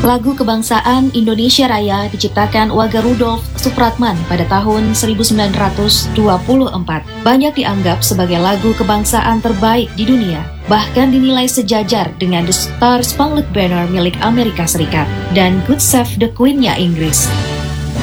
Lagu kebangsaan Indonesia Raya diciptakan Wage Rudolf Supratman pada tahun 1924. Banyak dianggap sebagai lagu kebangsaan terbaik di dunia, bahkan dinilai sejajar dengan The Star Spangled Banner milik Amerika Serikat dan God Save the Queen-nya Inggris.